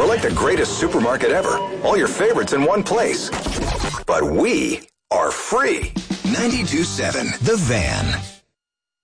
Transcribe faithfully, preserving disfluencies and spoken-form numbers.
We're like the greatest supermarket ever. All your favorites in one place. But we are free. ninety-two point seven The Van.